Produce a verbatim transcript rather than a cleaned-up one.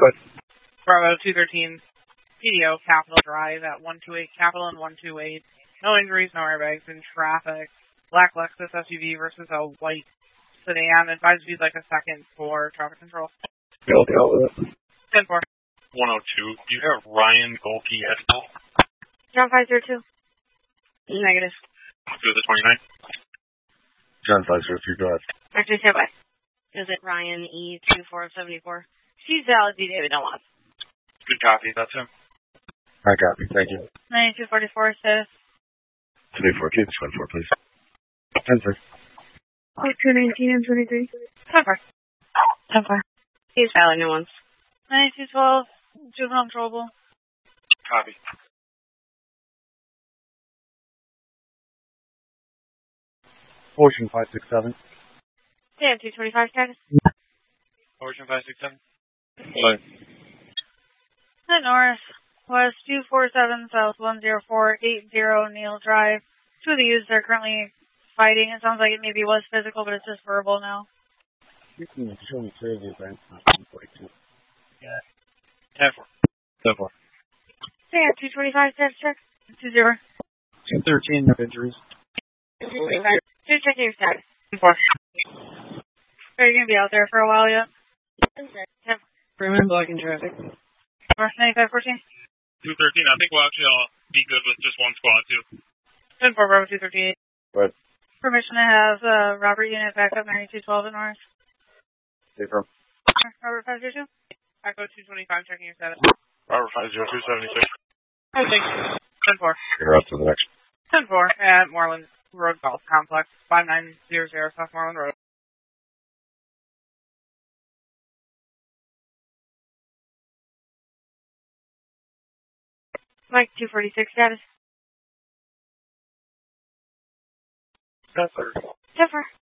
Good. Bravo two thirteen, P D O, Capitol Drive at one two eight Capitol and one two eight. No injuries, no airbags in traffic. Black Lexus S U V versus a white sedan. Advise you'd like a second for traffic control. We'll deal with it. ten four. one oh two. Do you have Ryan Golke Edel? John five zero two. Negative. Do the twenty-nine. John five zero two, go ahead. Actually, say bye. Is it Ryan E two four seven four? She's valid D David Dunlop. Good copy. That's him. I copy. Thank you. ninety-two forty-four status. twenty-four, keep this one four, please. ten six. Oh, two nineteen and twenty-three. ten four. ten four. He's valid new ones. ninety-two twelve. Juvenile controllable. Copy. Ocean five six seven. Yeah, two twenty-five status. Ocean five six seven. Fine. At North, West two four seven South one zero four eight zero Neil Drive. Two of the users are currently fighting. It sounds like it maybe was physical, but it's just verbal now. You can show me three of the events. Yeah. ten four. ten four. Yeah, two twenty-five status check. two zero. two thirteen, no injuries. two checking your status. four. Are you going to be out there for a while yet? Freeman blocking traffic. ninety-five fourteen. two thirteen. I think we'll actually all be good with just one squad, too. ten four, Bravo two thirty-eight. Good. Permission to have uh, Robert Unit back up ninety-two twelve at North. Stay firm. Robert five zero two. Echo two twenty-five, checking your status. Robert five zero two seventy six. I think. ten four. You're up to the next. ten four at Moreland Road Golf Complex, five nine zero zero South Moreland Road. Mike two forty-six status. That's her. Zephyr.